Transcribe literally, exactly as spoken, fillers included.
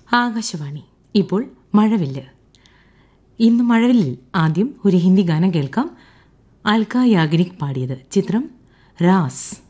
ആകാശവാണി. ഇപ്പോൾ മഴവില്ല്. ഇന്ന് മഴവില്ലിൽ ആദ്യം ഒരു ഹിന്ദി ഗാനം കേൾക്കാം. അൽക്ക യാഗ്നിക് പാടിയത്. ചിത്രം രാസ്.